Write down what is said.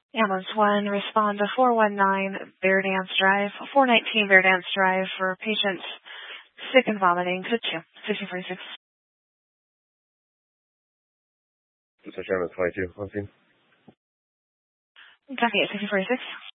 Ambulance 1, respond to 419 Bear Dance Drive, 419 Bear Dance Drive for patients sick and vomiting. Code 2, 1646. Ambulance 22, 1 scene. Copy at 1646.